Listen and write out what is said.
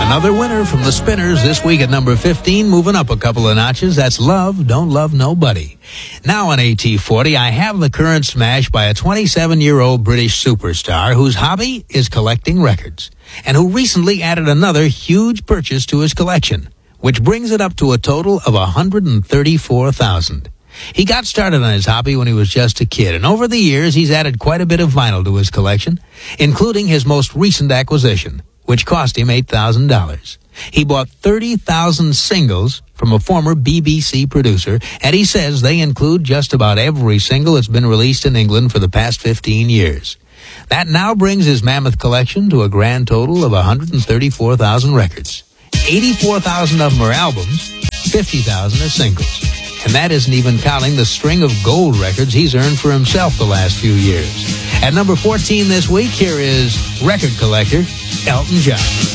Another winner from the Spinners this week at number 15, moving up a couple of notches. That's Love Don't Love Nobody. Now on AT40, I have the current smash by a 27-year-old British superstar whose hobby is collecting records, and who recently added another huge purchase to his collection, which brings it up to a total of 134,000. He got started on his hobby when he was just a kid, and over the years he's added quite a bit of vinyl to his collection, including his most recent acquisition, which cost him $8,000. He bought 30,000 singles from a former BBC producer, and he says they include just about every single that's been released in England for the past 15 years. That now brings his mammoth collection to a grand total of 134,000 records. 84,000 of them are albums, 50,000 are singles. And that isn't even counting the string of gold records he's earned for himself the last few years. At number 14 this week, here is record collector Elton John.